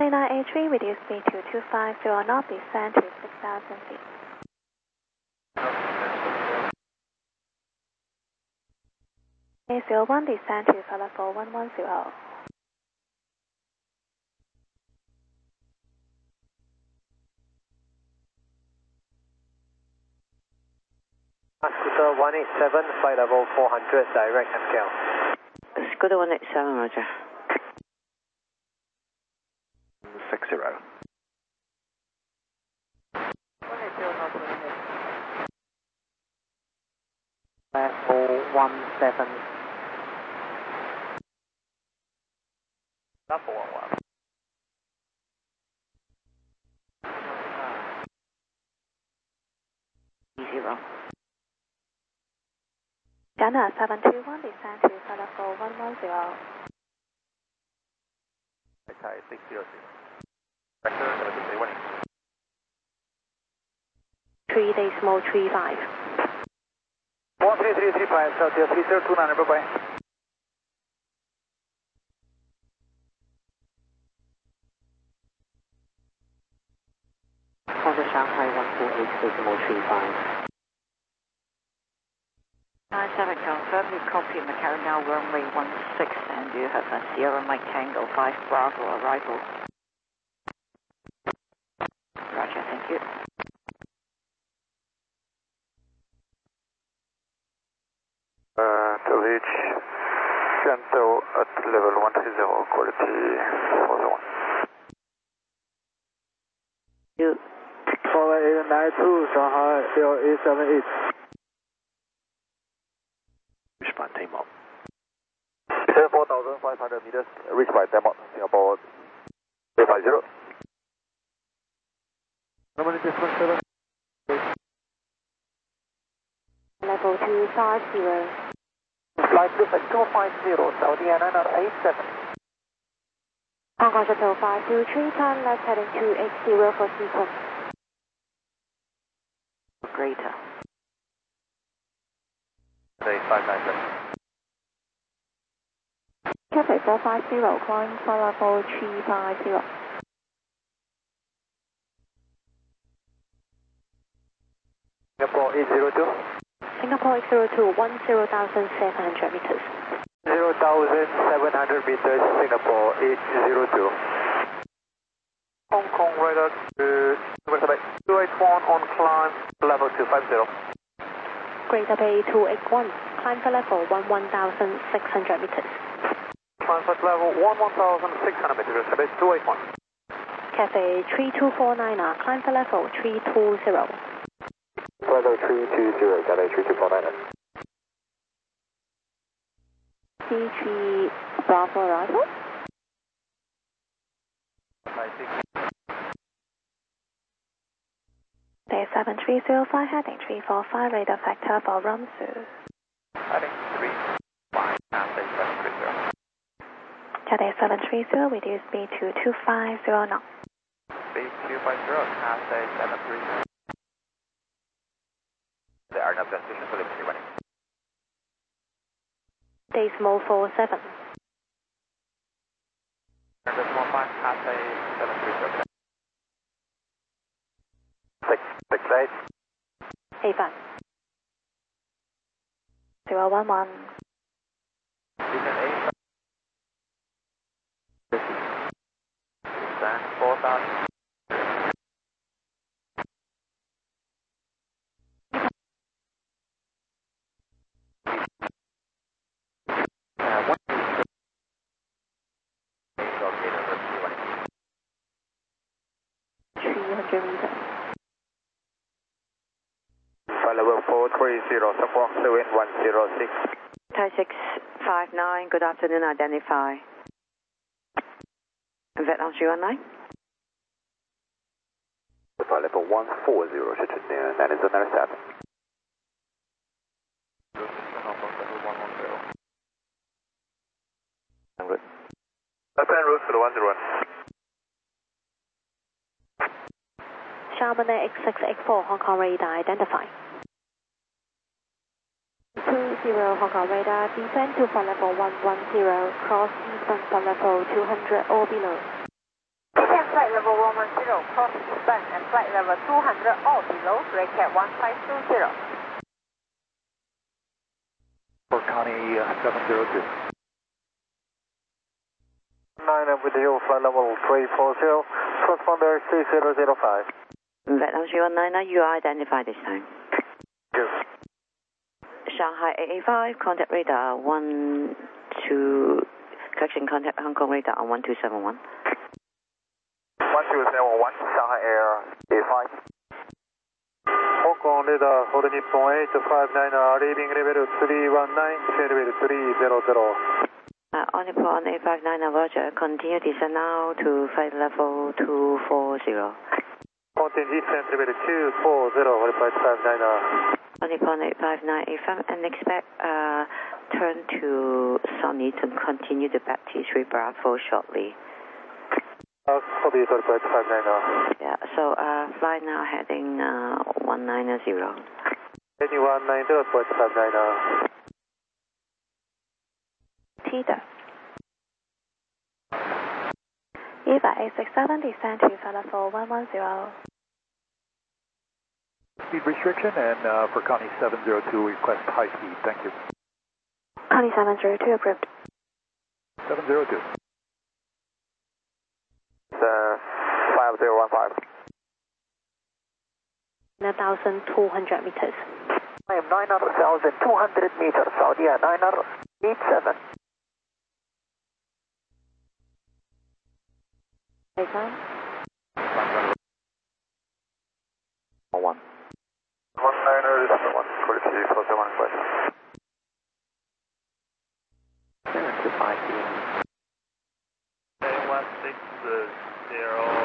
3983, reduce speed to 250 knot, descend to 6,000 feet. A01, descend to level 110. Scooter 187, flight level 400, direct MCL. Scooter 187, roger. 60. 17. Level 11. Zero. Ghana 721, descend to level 110. Thai 600. Vector 731. 3.35. 13335, Southwest 3029, bye-bye. Honda Shanghai 1486.35. 97, confirm you copy Macau now runway 16 and you have a Sierra Mike Tango 5 Bravo arrival. Roger, thank you. To reach Shantou at level 130, quality 401. You. 4892, Shanghai LA78. Respond time up. 4,500 meters, reached by Demont, Singapore 850. Level 250. Flight Blueford 250, Saudi Airliner 87. Hong Kong Shuttle 523, turn left heading 280 for sequence. Greater. Say 597. Cathay 450, climb for level 350. Singapore 802. Singapore 802, 10,700 meters. 0,700 meters, Singapore 802. Hong Kong radar to 281 on climb, level 250. Greater Bay 281, climb for level 11,600 meters. Climb for level 11,600 meters, 281. Cathay 3249, climb for level 320. Weather 320, Cathay 3249. C3 Bravo arrival. Day 7305, heading 345, radar factor for Ramsu. Heading 35, Cathay 730. Cathay 730, reduce speed to 250 knots. Speed 250, Cathay 730. There are no transition for Liberty running. Decimal 47. Decimal 5, Cathay 730. 668. 85. 011. Descent 8. Descent 4,000. Level 430, support wind 106. Thai 659, good afternoon, identify. Vietnam 319. Level 140, should near 97. Left hand route to the 101. Chamonix X684, Hong Kong radar, identify. 20 Hong Kong radar, descend to flight level 110, cross eastern flight level 200 or below. flight level 110, cross eastbound and flight level 200 all below, break at 1520. For Connie 702. 9 with you, flight level 340, transponder C005. Vietnam 319, you are identified this time. Yes. Shanghai AA5, contact radar 12, correction, contact Hong Kong radar on 1271. 1271, Shanghai Air A5. Hong Kong radar for the Nippon 859, reading level 319, level 300. On Nippon 859, Roger, continue descend now to flight level 240. Continue descent level 240, verify 59. On Nippon 859 AFM and expect turn to Sunny to continue the back T3 Bravo shortly. Copy, verify 59. Yeah, so fly now heading 190. Heading 190, verify 59. TIDA. EVA 867, descend to flight level 110. Speed restriction, and for Connie 702, request high speed. Thank you. Connie 702 approved. 702. 5015. 9,200 meters. I am 9,200 meters, Saudi 987. Baseline. 1. 1971, quality for the 1 question. 725 160.